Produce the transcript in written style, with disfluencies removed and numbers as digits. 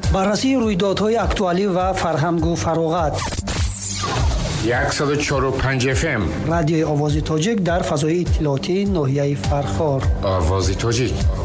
بررسی رویدادهای اکتوالی و فرهنگ و فراغت. 104.5 FM رادیوی آواز تاجیک در فضای اطلاعاتی ناحیه فرخار. آواز تاجیک.